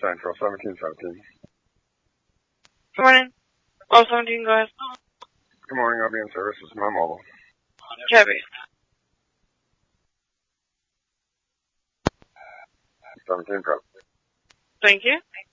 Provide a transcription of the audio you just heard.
Central, 1717. Good morning. Oh, 17, go ahead. Good morning, I'll be in service. This is my mobile. Chevy. 17 Pro. Thank you.